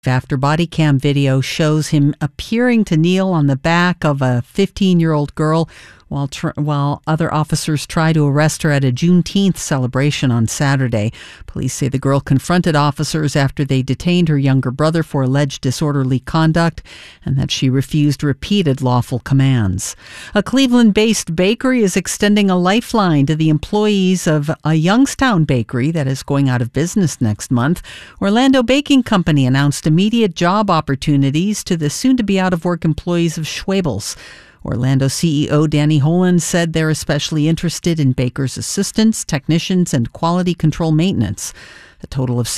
after body cam video shows him appearing to kneel on the back of a 15-year-old girl while other officers try to arrest her at a Juneteenth celebration on Saturday. Police say the girl confronted officers after they detained her younger brother for alleged disorderly conduct and that she refused repeated lawful commands. A Cleveland-based bakery is extending a lifeline to the employees of a Youngstown bakery that is going out of business next month. Orlando Baking Company announced immediate job opportunities to the soon-to-be out-of-work employees of Schwebels. Orlando CEO Danny Holland said they're especially interested in bakers' assistants, technicians, and quality control maintenance. A total of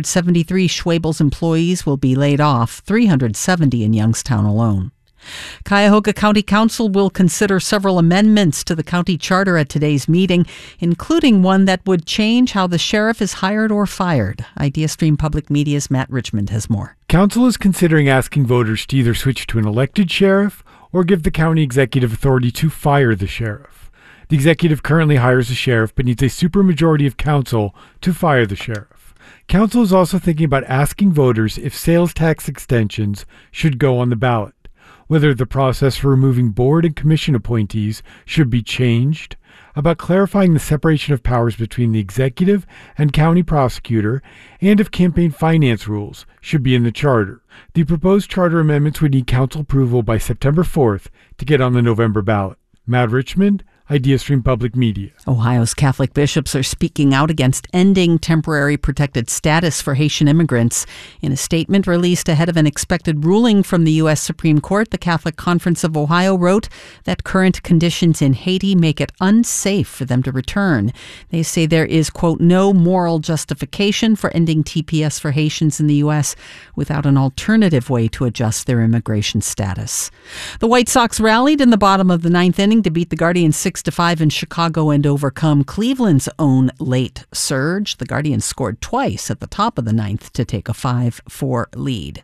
673 Schwebels employees will be laid off, 370 in Youngstown alone. Cuyahoga County Council will consider several amendments to the county charter at today's meeting, including one that would change how the sheriff is hired or fired. IdeaStream Public Media's Matt Richmond has more. Council is considering asking voters to either switch to an elected sheriff or give the county executive authority to fire the sheriff. The executive currently hires a sheriff but needs a supermajority of council to fire the sheriff. Council is also thinking about asking voters if sales tax extensions should go on the ballot, whether the process for removing board and commission appointees should be changed, about clarifying the separation of powers between the executive and county prosecutor, and if campaign finance rules should be in the charter. The proposed charter amendments would need council approval by September 4th to get on the November ballot. Matt Richmond, IdeaStream Public Media. Ohio's Catholic bishops are speaking out against ending temporary protected status for Haitian immigrants. In a statement released ahead of an expected ruling from the U.S. Supreme Court, the Catholic Conference of Ohio wrote that current conditions in Haiti make it unsafe for them to return. They say there is, quote, no moral justification for ending TPS for Haitians in the U.S. without an alternative way to adjust their immigration status. The White Sox rallied in the bottom of the ninth inning to beat the Guardians 6-5 in Chicago and overcome Cleveland's own late surge. The Guardians scored twice at the top of the ninth to take a 5-4 lead.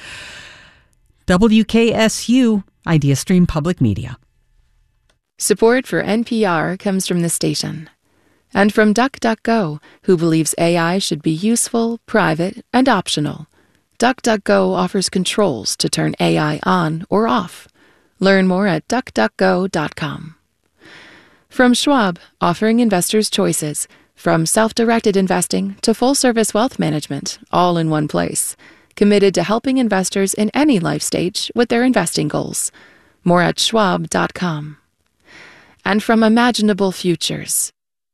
WKSU, IdeaStream Public Media. Support for NPR comes from the station and from DuckDuckGo, who believes AI should be useful, private, and optional. DuckDuckGo offers controls to turn AI on or off. Learn more at duckduckgo.com. From Schwab, offering investors choices, from self-directed investing to full-service wealth management, all in one place. Committed to helping investors in any life stage with their investing goals. More at schwab.com. And from Imaginable Futures.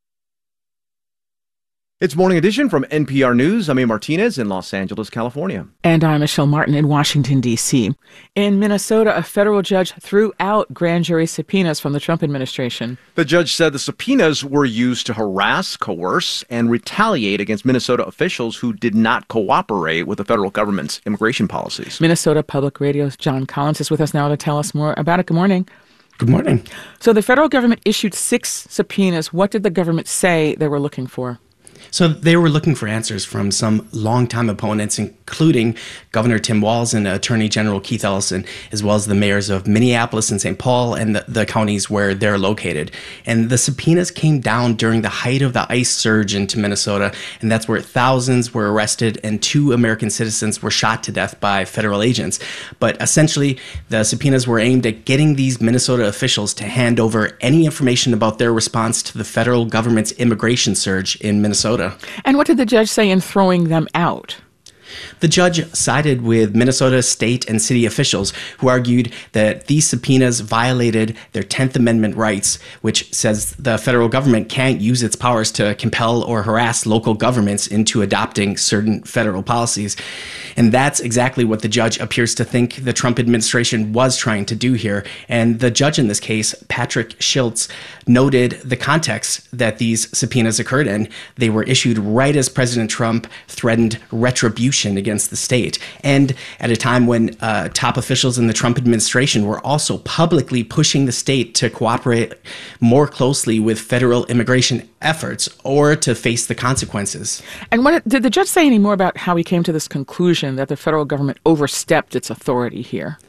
It's Morning Edition from NPR News. I'm A. Martinez in Los Angeles, California. And I'm Michelle Martin in Washington, D.C. In Minnesota, a federal judge threw out grand jury subpoenas from the Trump administration. The judge said the subpoenas were used to harass, coerce, and retaliate against Minnesota officials who did not cooperate with the federal government's immigration policies. Minnesota Public Radio's John Collins is with us now to tell us more about it. Good morning. Good morning. So the federal government issued 6 subpoenas. What did the government say they were looking for? So they were looking for answers from some longtime opponents, including Governor Tim Walz and Attorney General Keith Ellison, as well as the mayors of Minneapolis and St. Paul and the counties where they're located. And the subpoenas came down during the height of the ICE surge into Minnesota, and that's where thousands were arrested and 2 American citizens were shot to death by federal agents. But essentially, the subpoenas were aimed at getting these Minnesota officials to hand over any information about their response to the federal government's immigration surge in Minnesota. And what did the judge say in throwing them out? The judge sided with Minnesota state and city officials who argued that these subpoenas violated their 10th Amendment rights, which says the federal government can't use its powers to compel or harass local governments into adopting certain federal policies. And that's exactly what the judge appears to think the Trump administration was trying to do here. And the judge in this case, Patrick Schiltz, noted the context that these subpoenas occurred in. They were issued right as President Trump threatened retribution against the state, and at a time when top officials in the Trump administration were also publicly pushing the state to cooperate more closely with federal immigration efforts or to face the consequences. And what did the judge say any more about how he came to this conclusion that the federal government overstepped its authority here?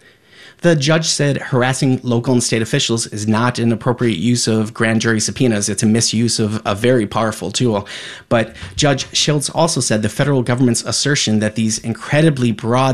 The judge said harassing local and state officials is not an appropriate use of grand jury subpoenas. It's a misuse of a very powerful tool. But Judge Schiltz also said the federal government's assertion that these incredibly broad